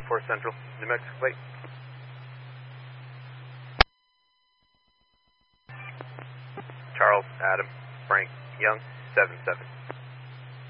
24 Central, New Mexico plate. Charles, Adam, Frank, Young, 7-7.